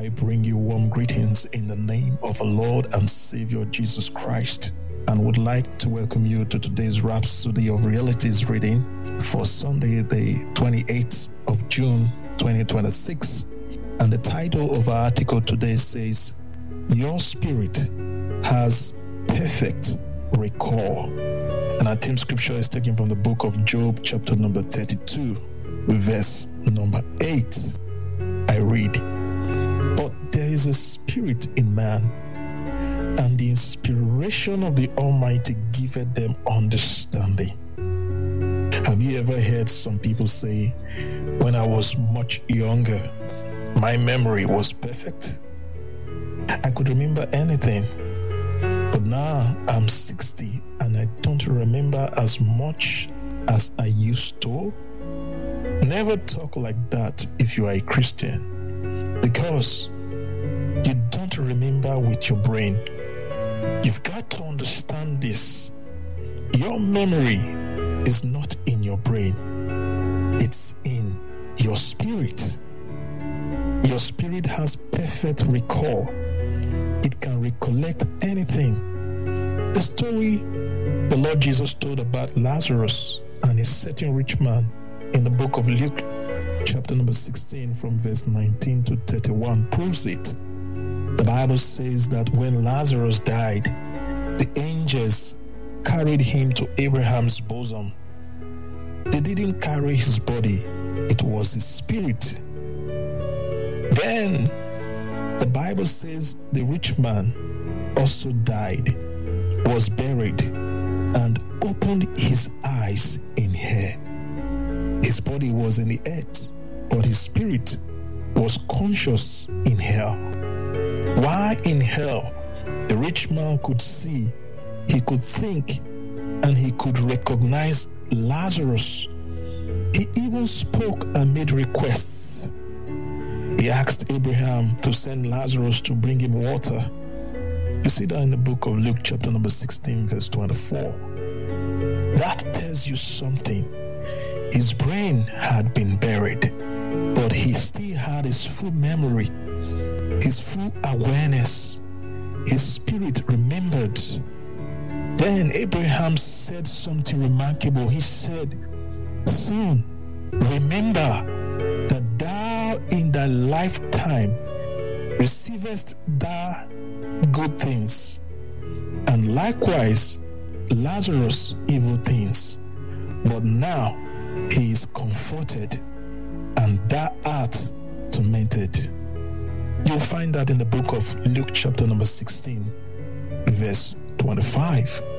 I bring you warm greetings in the name of our Lord and Savior Jesus Christ, and would like to welcome you to today's Rhapsody of Realities reading for Sunday, the 28th of June, 2026. And the title of our article today says, Your Spirit Has Perfect Recall. And our theme scripture is taken from the book of Job, chapter number 32, verse number 8. I read, But there is a spirit in man, and the inspiration of the Almighty giveth them understanding. Have you ever heard some people say, when I was much younger, my memory was perfect? I could remember anything, but now I'm 60 and I don't remember as much as I used to. Never talk like that if you are a Christian, because you don't remember with your brain. You've got to understand this. Your memory is not in your brain. It's in your spirit. Your spirit has perfect recall. It can recollect anything. The story the Lord Jesus told about Lazarus and a certain rich man in the book of Luke, chapter number 16, from verse 19 to 31 proves it. The Bible says that when Lazarus died, the angels carried him to Abraham's bosom. They didn't carry his body, it was his spirit. Then the Bible says the rich man also died, was buried, and opened his eyes in hell. His body was in the earth, but his spirit was conscious in hell. While in hell, the rich man could see, he could think, and he could recognize Lazarus. He even spoke and made requests. He asked Abraham to send Lazarus to bring him water. You see that in the book of Luke, chapter number 16, verse 24. That tells you something. His brain had been buried, but he still had his full memory, his full awareness. His spirit remembered. Then Abraham said something remarkable. He said, Son, remember that thou in thy lifetime receivest thou good things, and likewise Lazarus evil things. But now he is comforted, and thou art tormented. You'll find that in the book of Luke chapter number 16, verse 25.